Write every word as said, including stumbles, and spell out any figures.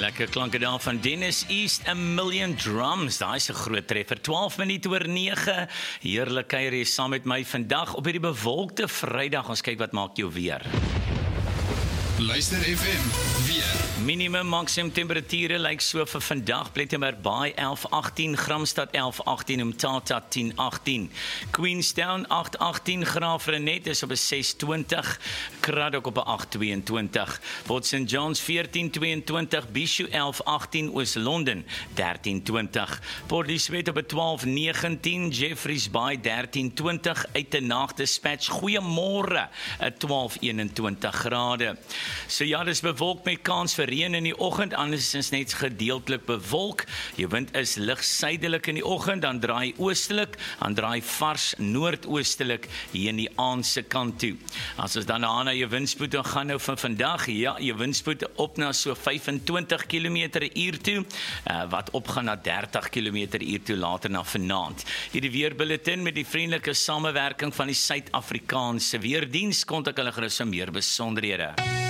Lekker klanke daar van Dennis East, A Million Drums. Daar is 'n groot treffer. twaalf minute oor nege. Heerlik kuier jy saam met my vandag op hierdie bewolkte Vrydag. Ons kyk wat maak jou weer. Luister F M, weer. Minimum maksimum temperature lyk so vir vandag. Plettenberg Bay elf agtien, Gramstad elf agtien, Umtata tien agtien. Queenstown agt agtien, Graafrenet is op 'n ses twintig, Craddock op 'n agt tweeëntwintig, Port Saint John's veertien tweeëntwintig, Bishu elf agtien, Oos-London dertien twintig, Port Elizabeth op 'n twaalf negentien, Jeffreys Bay dertien twintig, Uitenhage Dispatch, goeiemôre, 'n twaalf eenentwintig grade. So ja, dis bewolk met kans vir reën in die oggend, andersins net gedeeltelik bewolk. Die wind is lig suidelik in die oggend, dan draai oostelik, dan draai vars noordoostelik hier in die aand se kant toe. As ons dan na na jou windspoed gaan nou van vandag, ja, jou windspoed op na so vyfentwintig kilometer per uur toe, uh, wat opgaan na dertig kilometer per uur toe later na vanaand. Hierdie weerbulletin met die vriendelike samewerking van die Suid-Afrikaanse Weerdiens, kontak hulle gerus vir meer besonderhede.